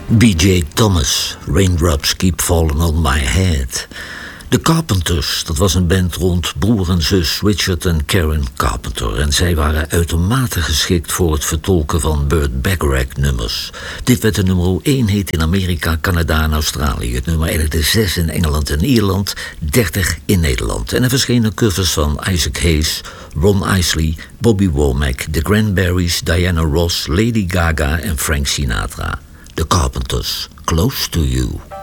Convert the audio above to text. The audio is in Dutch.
B.J. Thomas, Raindrops Keep Falling on My Head. De Carpenters, dat was een band rond broer en zus Richard en Karen Carpenter. En zij waren uitermate geschikt voor het vertolken van Burt Bacharach-nummers. Dit werd de nummer 1 hit in Amerika, Canada en Australië. Het nummer eindigde 6 in Engeland en Ierland, 30 in Nederland. En er verschenen covers van Isaac Hayes, Ron Isley, Bobby Womack, The Cranberries, Diana Ross, Lady Gaga en Frank Sinatra. The Carpenters, Close to You.